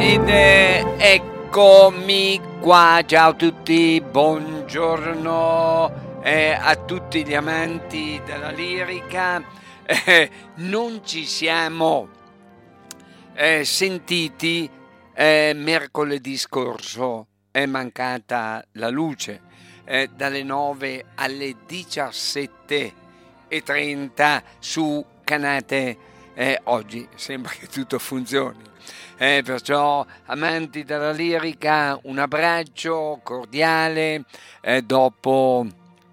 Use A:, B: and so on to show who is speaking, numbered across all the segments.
A: Ed eccomi qua, ciao a tutti, buongiorno a tutti gli amanti della lirica. Non ci siamo sentiti mercoledì scorso, è mancata la luce dalle 9 alle 17:30 su Canate. Oggi sembra che tutto funzioni. Perciò amanti della lirica, un abbraccio cordiale dopo,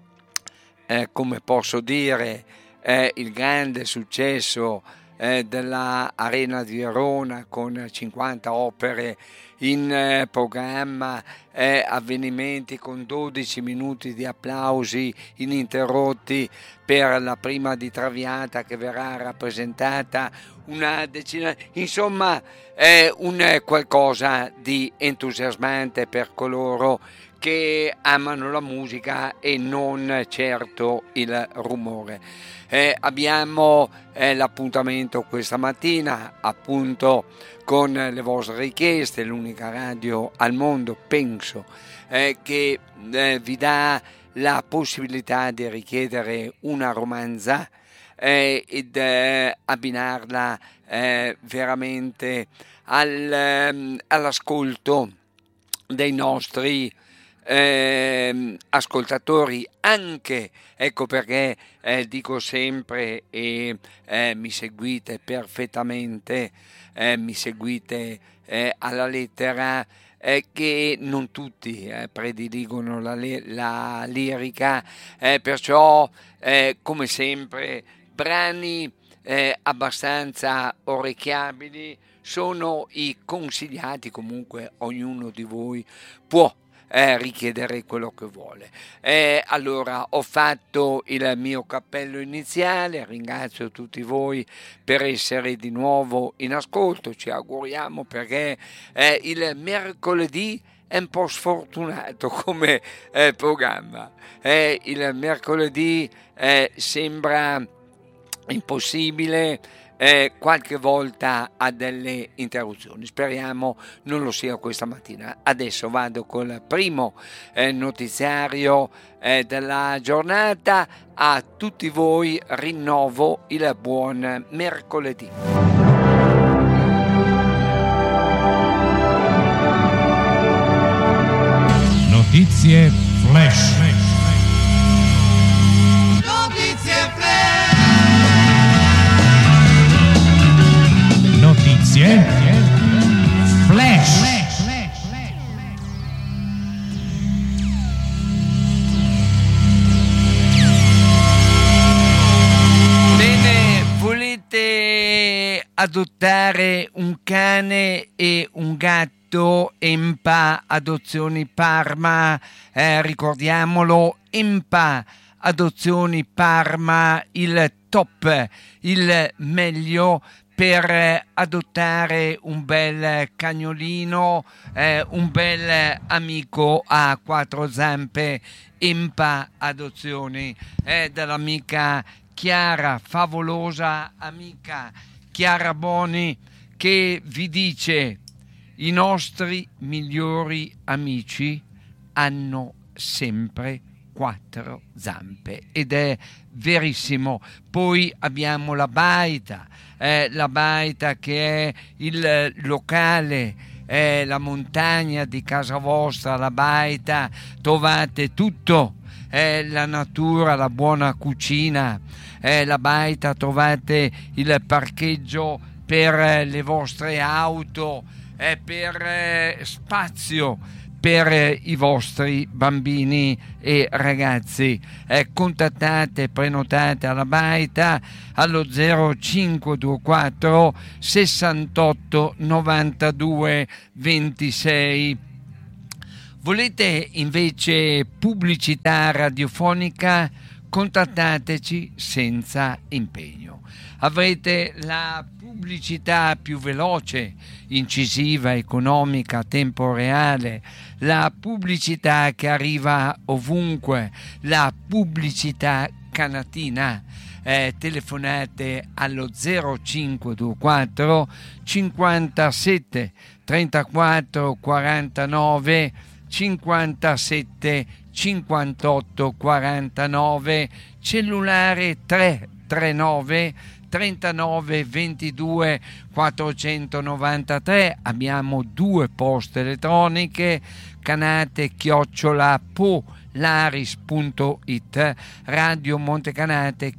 A: come posso dire, il grande successo della Arena di Verona con 50 opere in programma, avvenimenti con 12 minuti di applausi ininterrotti per la prima di Traviata che verrà rappresentata una decina, insomma un qualcosa di entusiasmante per coloro che amano la musica e non certo il rumore. Abbiamo l'appuntamento questa mattina appunto con le vostre richieste, l'unica radio al mondo penso che vi dà la possibilità di richiedere una romanza ed abbinarla veramente all'ascolto dei nostri ascoltatori, anche, ecco perché dico sempre e mi seguite perfettamente, mi seguite alla lettera, che non tutti prediligono la lirica, perciò come sempre brani abbastanza orecchiabili sono i consigliati. Comunque ognuno di voi può richiedere quello che vuole. Allora ho fatto il mio cappello iniziale, ringrazio tutti voi per essere di nuovo in ascolto, ci auguriamo, perché il mercoledì è un po' sfortunato come programma, il mercoledì sembra impossibile, qualche volta ha delle interruzioni, speriamo non lo sia questa mattina. Adesso vado col primo notiziario della giornata. A tutti voi rinnovo il buon mercoledì.
B: Notizie flash. Notizie flash.
A: Bene, volete adottare un cane e un gatto? EMPA Adozioni Parma, ricordiamolo, EMPA Adozioni Parma, il top, il meglio per adottare un bel cagnolino, un bel amico a quattro zampe. EMPA Adozioni dall'amica Chiara, favolosa amica Chiara Boni, che vi dice: i nostri migliori amici hanno sempre quattro zampe, ed è verissimo. Poi abbiamo la Baita che è il locale, la montagna di casa vostra. La Baita, trovate tutto, la natura, la buona cucina. La Baita, trovate il parcheggio per le vostre auto, per spazio per i vostri bambini e ragazzi. Contattate, prenotate alla Baita allo 0524 68 92 26. Volete invece pubblicità radiofonica? Contattateci senza impegno. Avrete la pubblicità più veloce, incisiva, economica, a tempo reale, la pubblicità che arriva ovunque, la pubblicità Canatina. Telefonate allo 0524 57 34 49 57 58 49, cellulare 339 39 22 493. Abbiamo 2 poste elettroniche: canate@polaris.it, Radio Montecanate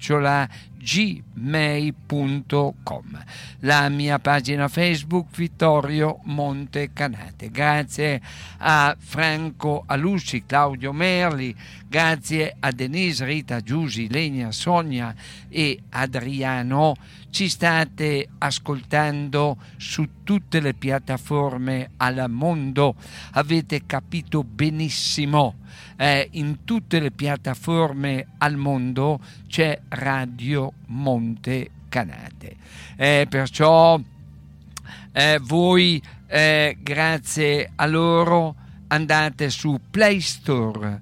A: @gmail.com, la mia pagina Facebook Vittorio Montecanate. Grazie a Franco Alusci, Claudio Merli, grazie a Denise, Rita, Giusy, Lenia, Sonia e Adriano. Ci state ascoltando su tutte le piattaforme al mondo, avete capito benissimo. In tutte le piattaforme al mondo c'è Radio Montecanate. Perciò voi, grazie a loro, andate su Play Store,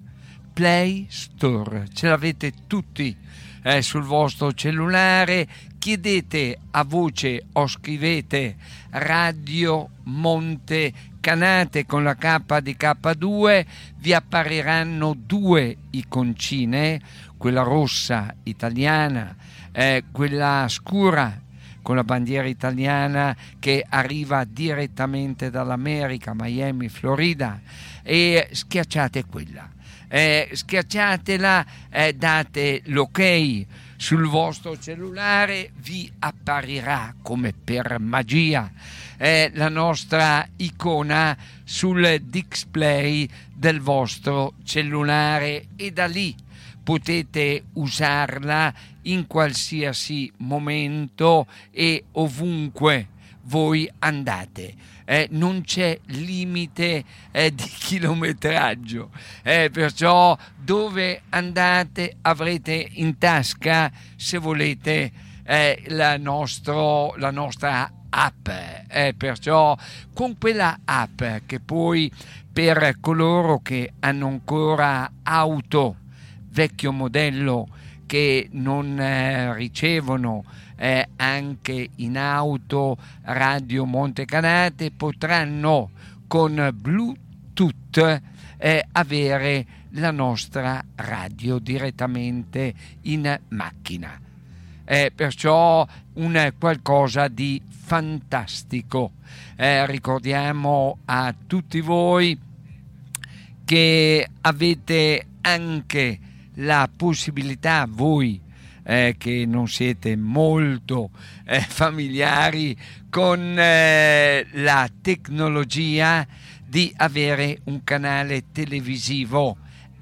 A: ce l'avete tutti sul vostro cellulare, chiedete a voce o scrivete Radio Montecanate con la K di K2, vi appariranno 2 iconcine, quella rossa italiana, quella scura con la bandiera italiana che arriva direttamente dall'America, Miami, Florida, e schiacciate quella. Schiacciatela, date l'ok sul vostro cellulare, vi apparirà come per magia la nostra icona sul display del vostro cellulare, e da lì potete usarla in qualsiasi momento e ovunque voi andate. Non c'è limite di chilometraggio, perciò dove andate avrete in tasca, se volete, la nostra app, perciò con quella app, che poi per coloro che hanno ancora auto vecchio modello, che non ricevono anche in auto Radio Montecanate, potranno con Bluetooth avere la nostra radio direttamente in macchina. Perciò un qualcosa di fantastico. Ricordiamo a tutti voi che avete anche la possibilità, voi che non siete molto familiari con la tecnologia, di avere un canale televisivo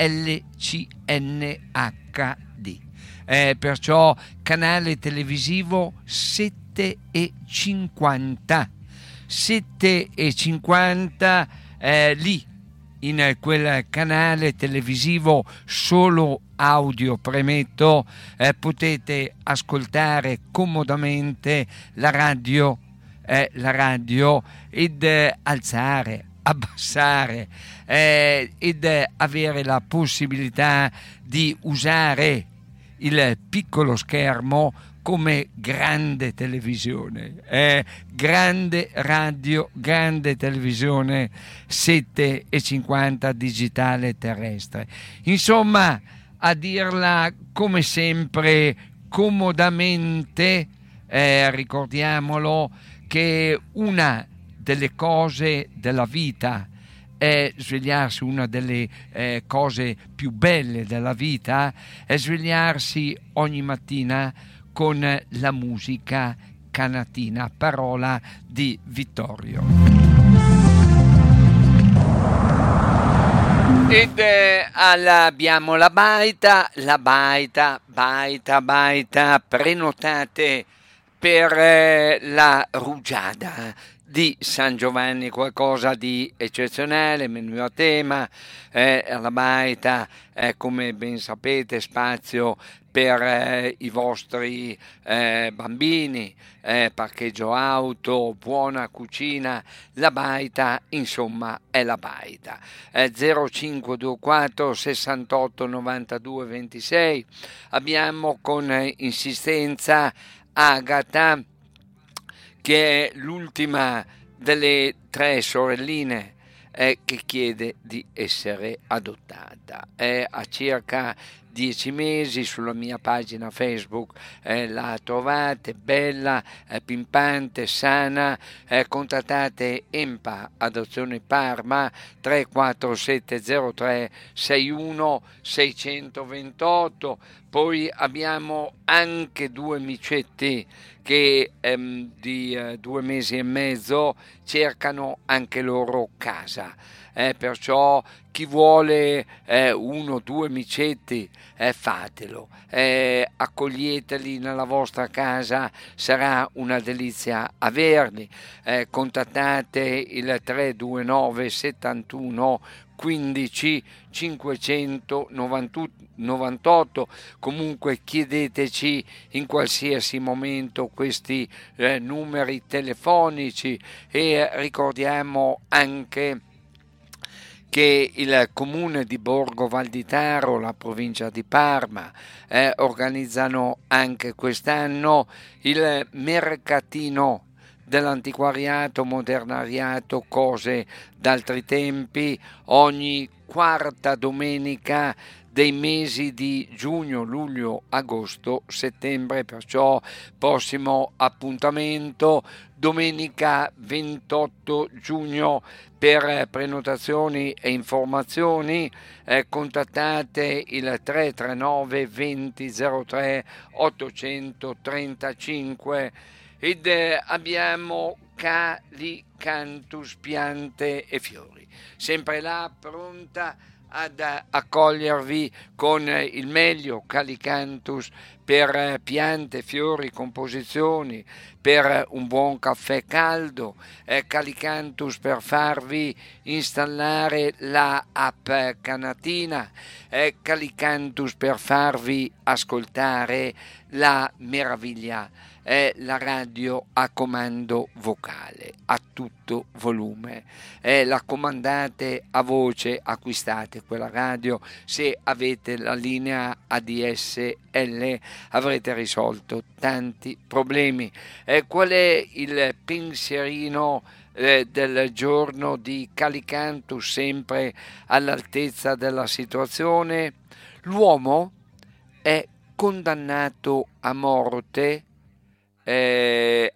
A: LCNHD, perciò canale televisivo 7,50 lì. In quel canale televisivo solo audio, premetto, potete ascoltare comodamente la radio ed alzare, abbassare ed avere la possibilità di usare il piccolo schermo come grande televisione, grande radio, grande televisione 7,50 digitale terrestre. Insomma, a dirla come sempre comodamente, ricordiamolo che una delle cose della vita è svegliarsi, una delle cose più belle della vita è svegliarsi ogni mattina con la musica canatina, parola di Vittorio. Ed abbiamo la baita, prenotate per la rugiada di San Giovanni, qualcosa di eccezionale, menù a tema, alla baita, come ben sapete, spazio per i vostri bambini, parcheggio auto, buona cucina, la baita, insomma è la baita. 0524 68 92 26. Abbiamo con insistenza Agata, che è l'ultima delle 3 sorelline che chiede di essere adottata. È a circa 10 mesi, sulla mia pagina Facebook la trovate, bella, pimpante, sana. Contattate EMPA Adozione Parma 34703 61 628. Poi abbiamo anche 2 micetti che di 2 mesi e mezzo cercano anche loro casa. Perciò chi vuole 1 o 2 micetti, fatelo, accoglieteli nella vostra casa, sarà una delizia averli. Contattate il 329 71 15 598. Comunque chiedeteci in qualsiasi momento questi numeri telefonici, e ricordiamo anche che il comune di Borgo Valditaro, la provincia di Parma, organizzano anche quest'anno il mercatino dell'antiquariato, modernariato, cose d'altri tempi, ogni quarta domenica dei mesi di giugno, luglio, agosto, settembre. Perciò prossimo appuntamento domenica 28 giugno. Per prenotazioni e informazioni contattate il 339 20 03 835 ed abbiamo Calicanthus piante e fiori, sempre là pronta ad accogliervi con il meglio. Calicanthus per piante, fiori, composizioni, per un buon caffè caldo, Calicanthus per farvi installare la app Canatina, Calicanthus per farvi ascoltare la meraviglia, la radio a comando vocale a tutto volume. La comandate a voce, acquistate quella radio. Se avete la linea ADSL avrete risolto tanti problemi. Qual è il pensierino del giorno di Calicanthus, sempre all'altezza della situazione? L'uomo è condannato a morte, che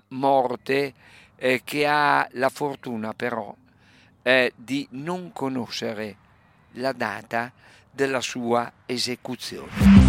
A: ha la fortuna però di non conoscere la data della sua esecuzione.